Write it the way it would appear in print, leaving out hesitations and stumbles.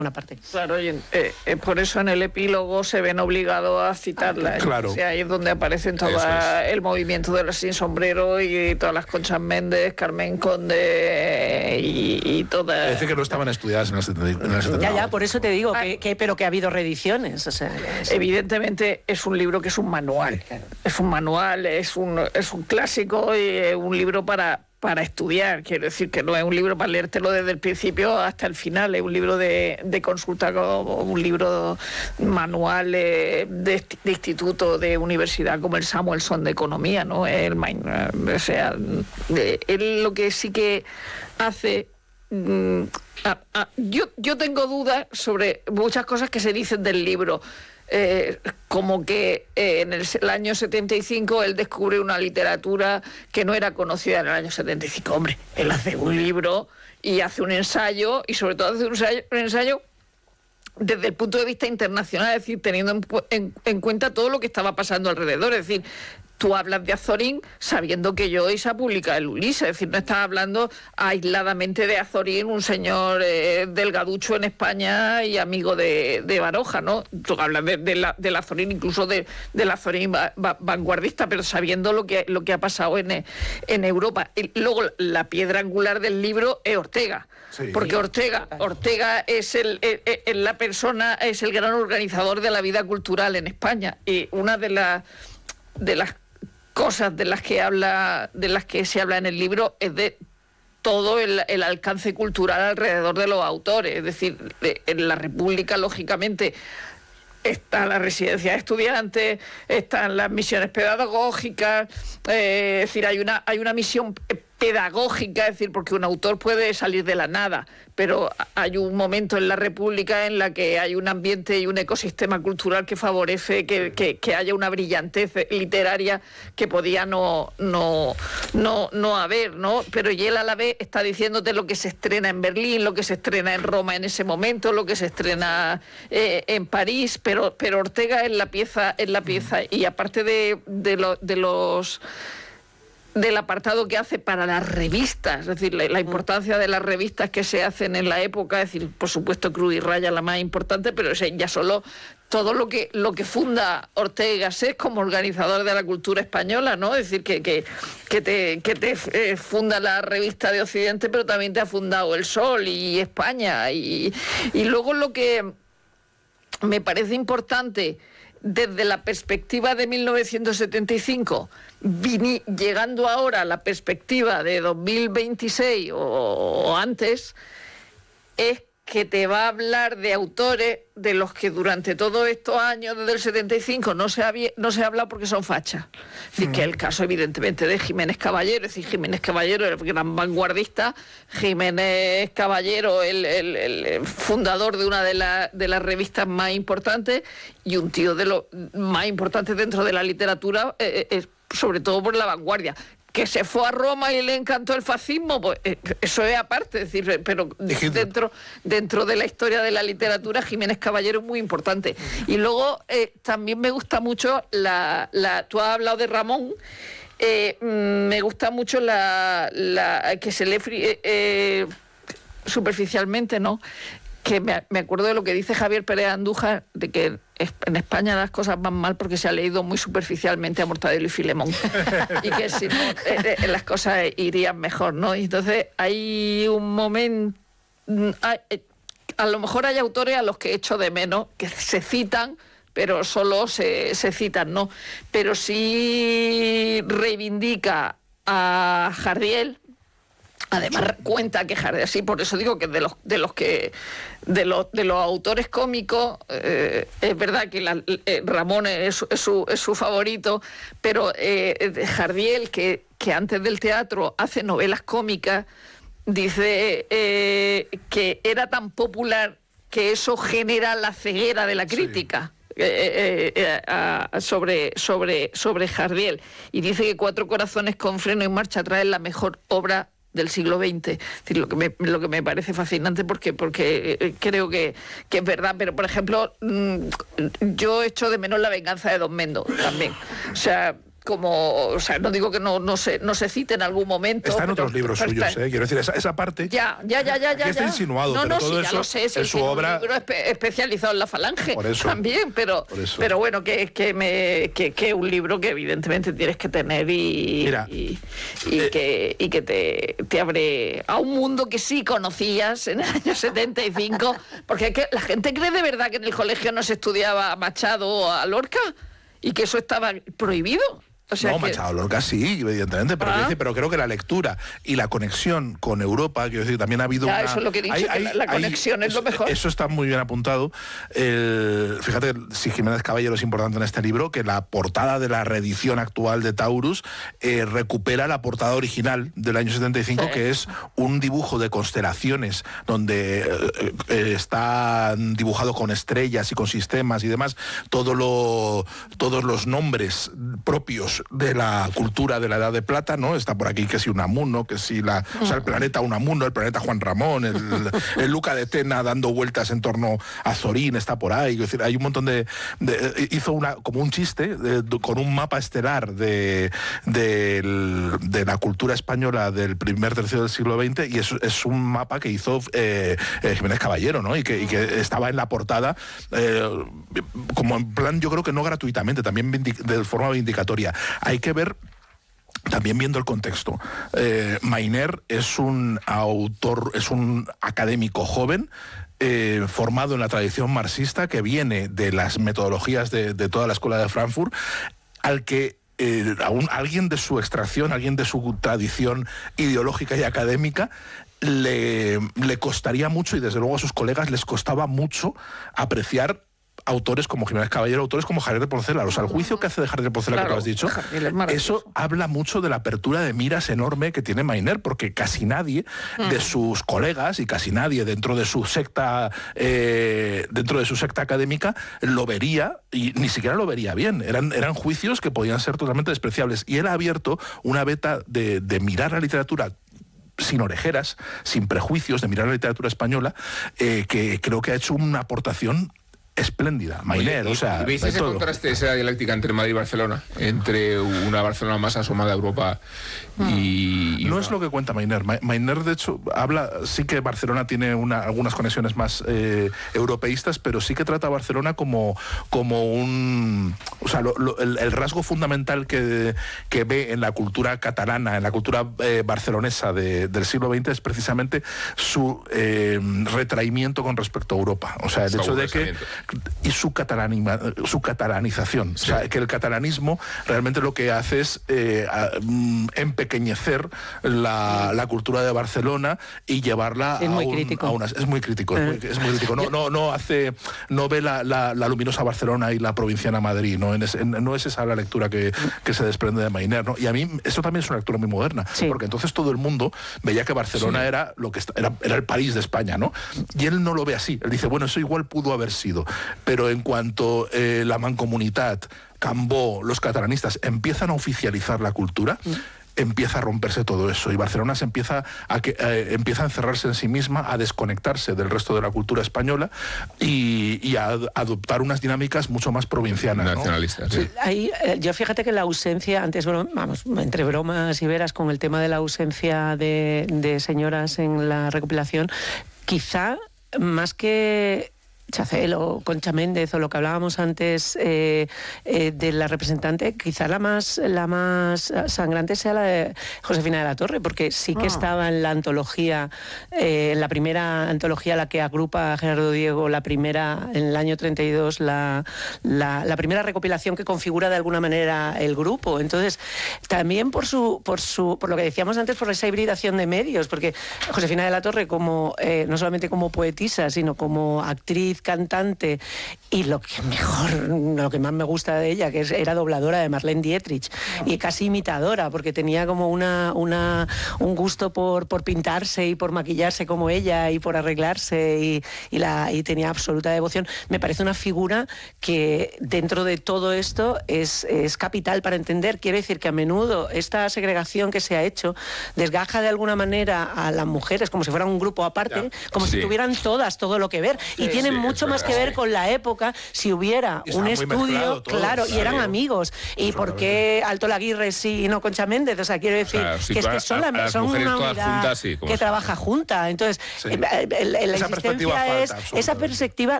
una parte. Claro, y por eso en el epílogo se ven obligados a citarla. Claro. O sea, ahí es donde aparecen todo el movimiento de las Sin Sombrero y todas las Conchas Méndez, Carmen Conde y todas. Parece que no estaban estudiadas en el 70. Ya, por eso te digo, pero que ha habido reediciones. O sea, evidentemente es un libro que es un manual. Claro. Es un manual, es un clásico y un libro para estudiar. Quiero decir que no es un libro para leértelo desde el principio hasta el final, es un libro de consulta, como un libro manual de instituto, de universidad, como el Samuelson de economía, ¿no? O sea, él lo que sí que hace... Yo tengo dudas sobre muchas cosas que se dicen del libro. Como que en el año 75 él descubre una literatura que no era conocida en el año 75. Hombre, él hace un libro y hace un ensayo, y sobre todo hace un ensayo desde el punto de vista internacional, es decir, teniendo en cuenta todo lo que estaba pasando alrededor. Es decir, tú hablas de Azorín sabiendo que Joyce ha publicado el Ulises, es decir, no estás hablando aisladamente de Azorín, un señor delgaducho en España y amigo de Baroja, ¿no? Tú hablas del Azorín, incluso del Azorín vanguardista, pero sabiendo lo que ha pasado en Europa. Y luego la piedra angular del libro es Ortega. Sí. Porque Ortega es la persona, es el gran organizador de la vida cultural en España. Y una de las cosas de las que se habla en el libro es de todo el alcance cultural alrededor de los autores. Es decir, en la República, lógicamente, está la residencia de estudiantes, están las misiones pedagógicas, es decir, hay una misión pedagógica, es decir, porque un autor puede salir de la nada, pero hay un momento en la República en la que hay un ambiente y un ecosistema cultural que favorece que haya una brillantez literaria que podía no haber, ¿no? Pero y él a la vez está diciéndote lo que se estrena en Berlín, lo que se estrena en Roma en ese momento, lo que se estrena en París, pero Ortega es la pieza, y aparte del apartado que hace para las revistas, es decir, la importancia de las revistas que se hacen en la época, es decir, por supuesto Cruz y Raya la más importante, pero ya solo todo lo que funda Ortega y Gasset como organizador de la cultura española, ¿no? Es decir, que te funda la revista de Occidente, pero también te ha fundado El Sol y España, y luego lo que me parece importante desde la perspectiva de 1975, llegando ahora a la perspectiva de 2026 o antes, es que te va a hablar de autores de los que durante todos estos años, desde el 75, no se ha hablado porque son fachas. Es decir, que el caso, evidentemente, de Jiménez Caballero, es decir, Jiménez Caballero, el gran vanguardista, Jiménez Caballero, el fundador de una de las revistas más importantes, y un tío de los más importantes dentro de la literatura, sobre todo por la vanguardia. Que se fue a Roma y le encantó el fascismo, pues eso es aparte, es decir, pero dentro de la historia de la literatura, Jiménez Caballero es muy importante. Y luego también me gusta mucho tú has hablado de Ramón, me gusta mucho que se lee superficialmente, ¿no? Que me acuerdo de lo que dice Javier Pérez Andújar, de que en España las cosas van mal porque se ha leído muy superficialmente a Mortadelo y Filemón y que si no las cosas irían mejor, ¿no? Y entonces hay un momento, a lo mejor hay autores a los que echo de menos que se citan, pero solo se citan, ¿no? Pero sí reivindica a Jardiel. Además cuenta que Jardiel, sí, por eso digo que de los autores cómicos, es verdad que Ramón es su favorito, pero Jardiel, que antes del teatro hace novelas cómicas, dice que era tan popular que eso genera la ceguera de la crítica. Sí. Sobre Jardiel, y dice que Cuatro corazones con freno en marcha atrás es la mejor obra del siglo XX. Es decir, lo que me parece fascinante porque creo que es verdad, pero por ejemplo yo echo de menos La venganza de Don Mendo también. O sea, o sea, no digo que no se cite en algún momento. Está en otros libros suyos, quiero decir, esa parte. Ya. Está insinuado, pero todo eso ya lo sé, es su obra. Un libro especializado en la Falange por eso, también, pero bueno, que un libro que evidentemente tienes que tener y que te abre a un mundo que sí conocías en el año 75, porque es que la gente cree de verdad que en el colegio no se estudiaba a Machado o a Lorca y que eso estaba prohibido. O sea, Machado, Lorca sí, evidentemente, pero creo que la lectura y la conexión con Europa, quiero decir, también ha habido eso es lo que he dicho, la conexión es lo mejor. Eso está muy bien apuntado. Fíjate, si Jiménez Caballero es importante en este libro, que la portada de la reedición actual de Taurus recupera la portada original del año 75, que es un dibujo de constelaciones, donde está dibujado con estrellas y con sistemas y demás, todos los nombres propios de la cultura de la Edad de Plata, ¿no? Está por aquí que si Unamuno, que si el planeta Unamuno, el planeta Juan Ramón, el Luca de Tena dando vueltas en torno a Zorín, está por ahí. Es decir, hay un montón hizo como un chiste con un mapa estelar de la cultura española del primer tercio del siglo XX, y es un mapa que hizo Jiménez Caballero, ¿no? Y que estaba en la portada como en plan, yo creo que no gratuitamente, también de forma vindicatoria. Hay que ver, también viendo el contexto, Mayner es un autor, es un académico joven, formado en la tradición marxista, que viene de las metodologías de toda la escuela de Frankfurt, al que alguien de su extracción, alguien de su tradición ideológica y académica, le costaría mucho, y desde luego a sus colegas les costaba mucho apreciar autores como Jiménez Caballero, autores como Javier de Porcela. O sea, el juicio que hace de Javier de Porcela, que tú has dicho, eso habla mucho de la apertura de miras enorme que tiene Mayner, porque casi nadie de sus colegas y casi nadie dentro de su secta académica lo vería, y ni siquiera lo vería bien. Eran juicios que podían ser totalmente despreciables, y él ha abierto una veta de mirar la literatura sin orejeras, sin prejuicios, de mirar la literatura española, que creo que ha hecho una aportación espléndida, Mayner. O sea, ¿veis ese contraste, esa dialéctica entre Madrid y Barcelona? Entre una Barcelona más asomada a Europa y no es lo que cuenta Mayner. Mayner, de hecho, sí que Barcelona tiene algunas conexiones más europeístas, pero sí que trata a Barcelona como un... O sea, el rasgo fundamental que ve en la cultura catalana, en la cultura barcelonesa del siglo XX, es precisamente su retraimiento con respecto a Europa. O sea, el hecho de que... y su catalanización. Sí. O sea, que el catalanismo realmente lo que hace es empequeñecer la cultura de Barcelona y llevarla es muy crítico. Es muy crítico. No ve la luminosa Barcelona y la provinciana Madrid. No es esa la lectura que se desprende de Mayner, ¿no? Y a mí eso también es una lectura muy moderna, porque entonces todo el mundo veía que Barcelona era lo que era el París de España, ¿no? Y él no lo ve así. Él dice, bueno, eso igual pudo haber sido. Pero en cuanto la Mancomunitat, Cambó, los catalanistas empiezan a oficializar la cultura, empieza a romperse todo eso, y Barcelona empieza a encerrarse en sí misma, a desconectarse del resto de la cultura española y a adoptar unas dinámicas mucho más provincianas, nacionalistas. ¿no? Sí. Ahí, yo fíjate que la ausencia, antes, vamos, entre bromas y veras, con el tema de la ausencia de señoras en la recopilación, quizá más que Chacel o Concha Méndez o lo que hablábamos antes de la representante, quizá la más sangrante sea la de Josefina de la Torre, porque sí que estaba en la antología, en la primera antología, la que agrupa a Gerardo Diego, la primera en el año 32, la primera recopilación que configura de alguna manera el grupo. Entonces, también por lo que decíamos antes, por esa hibridación de medios, porque Josefina de la Torre, como no solamente como poetisa, sino como actriz, cantante, y lo que más me gusta de ella, que era dobladora de Marlene Dietrich, y casi imitadora, porque tenía como un gusto por pintarse y por maquillarse como ella y por arreglarse, y tenía absoluta devoción. Me parece una figura que dentro de todo esto es capital para entender. Quiero decir que a menudo esta segregación que se ha hecho desgaja de alguna manera a las mujeres como si fueran un grupo aparte, como si tuvieran todas todo lo que ver, y tienen mucho más que ver con la época, si hubiera un estudio, claro, y eran amigos. ¿Y por qué Alto Laguirre sí y no Concha Méndez? O sea, quiero decir que es que son una unidad que trabaja junta. Entonces, la existencia es esa perspectiva